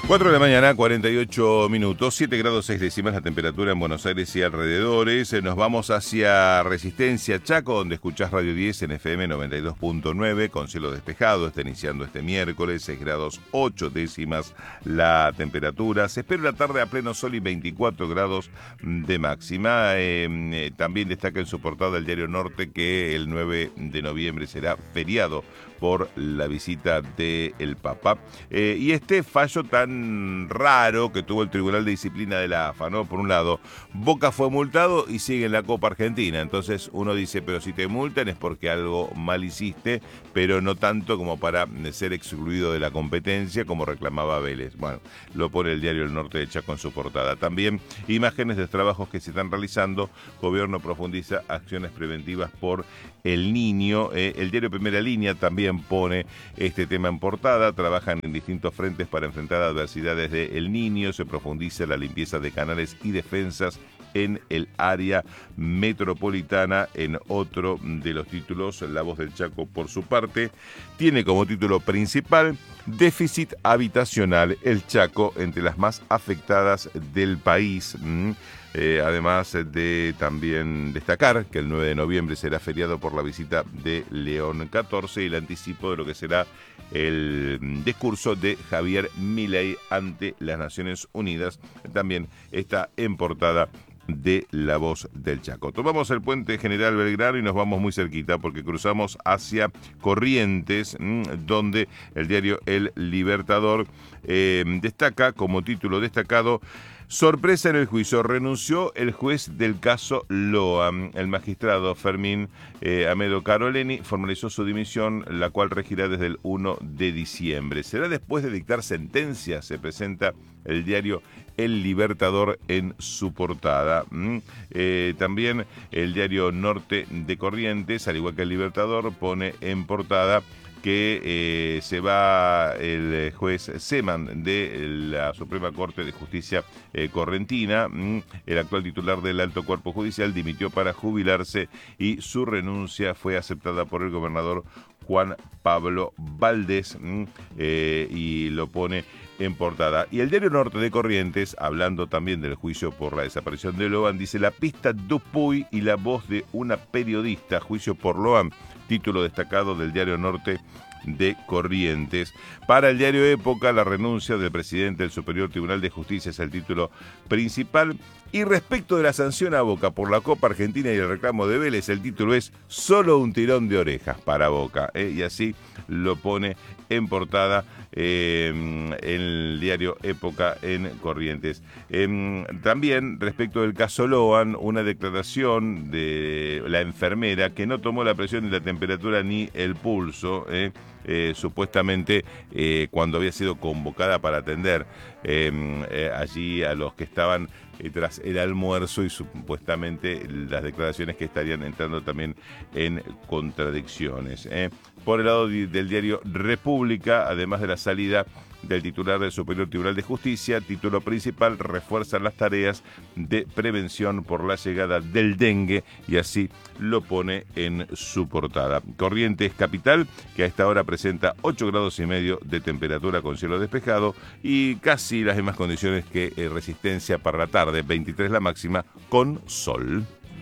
4 de la mañana, 48 minutos, 7 grados 6 décimas la temperatura en Buenos Aires y alrededores. Nos vamos hacia Resistencia, Chaco, donde escuchás Radio 10 en FM 92.9, con cielo despejado. Está iniciando este miércoles, 6 grados 8 décimas la temperatura. Se espera una tarde a pleno sol y 24 grados de máxima. También destaca en su portada el Diario Norte que el 9 de noviembre será feriado por la visita del Papa. Y este fallo tan raro que tuvo el Tribunal de Disciplina de la AFA, ¿no? Por un lado, Boca fue multado y sigue en la Copa Argentina. Entonces uno dice, pero si te multan es porque algo mal hiciste, pero no tanto como para ser excluido de la competencia como reclamaba Vélez. Bueno, lo pone el diario El Norte de Chaco en su portada. También imágenes de trabajos que se están realizando. Gobierno profundiza acciones preventivas por el niño. El diario Primera Línea también pone este tema en portada. Trabajan en distintos frentes para enfrentar adversidades del niño. Se profundiza la limpieza de canales y defensas en el área metropolitana. En otro de los títulos, La Voz del Chaco, por su parte, tiene como título principal déficit habitacional, el Chaco entre las más afectadas del país. Además de también destacar que el 9 de noviembre será feriado por la visita de León XIV y el anticipo de lo que será el discurso de Javier Milei ante las Naciones Unidas. También está en portada de La Voz del Chaco. Tomamos el puente General Belgrano y nos vamos muy cerquita porque cruzamos hacia Corrientes, donde el diario El Libertador destaca como título destacado: sorpresa en el juicio, renunció el juez del caso Loa. El magistrado Fermín Amedo Caroleni formalizó su dimisión, la cual regirá desde el 1 de diciembre. Será después de dictar sentencia, se presenta el diario El Libertador en su portada. También el diario Norte de Corrientes, al igual que El Libertador, pone en portada que se va el juez Seman de la Suprema Corte de Justicia correntina. El actual titular del Alto Cuerpo Judicial dimitió para jubilarse y su renuncia fue aceptada por el gobernador Juan Pablo Valdés, y lo pone en portada. Y el diario Norte de Corrientes, hablando también del juicio por la desaparición de Loan, dice: la pista Dupuy y la voz de una periodista, juicio por Loan, título destacado del diario Norte de Corrientes. Para el diario Época, la renuncia del presidente del Superior Tribunal de Justicia es el título principal. Y respecto de la sanción a Boca por la Copa Argentina y el reclamo de Vélez, el título es solo un tirón de orejas para Boca. Y así lo pone en portada el diario Época en Corrientes. También respecto del caso Loan, una declaración de la enfermera que no tomó la presión ni la temperatura ni el pulso, supuestamente cuando había sido convocada para atender allí a los que estaban tras el almuerzo, y supuestamente las declaraciones que estarían entrando también en contradicciones. Por el lado del diario República, además de la salida del titular del Superior Tribunal de Justicia, título principal: refuerzan las tareas de prevención por la llegada del dengue, y así lo pone en su portada. Corrientes Capital, que a esta hora presenta 8 grados y medio de temperatura con cielo despejado y casi las mismas condiciones que Resistencia para la tarde, 23 la máxima con sol.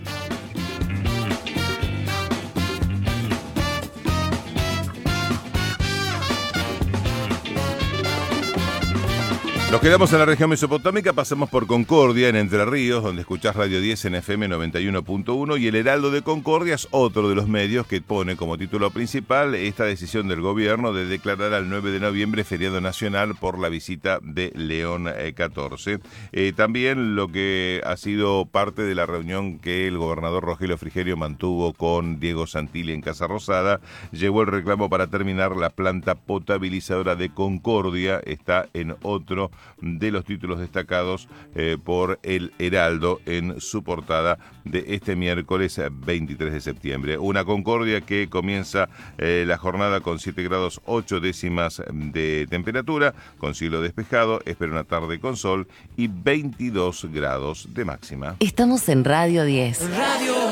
Nos quedamos en la región mesopotámica, pasamos por Concordia, en Entre Ríos, donde escuchás Radio 10 en FM 91.1, y el Heraldo de Concordia es otro de los medios que pone como título principal esta decisión del gobierno de declarar al 9 de noviembre feriado nacional por la visita de León XIV. También lo que ha sido parte de la reunión que el gobernador Rogelio Frigerio mantuvo con Diego Santilli en Casa Rosada, llevó el reclamo para terminar la planta potabilizadora de Concordia. Está en otro de los títulos destacados por el Heraldo en su portada de este miércoles 23 de septiembre. Una Concordia que comienza la jornada con 7 grados 8 décimas de temperatura, con cielo despejado, espera una tarde con sol y 22 grados de máxima. Estamos en Radio 10. Radio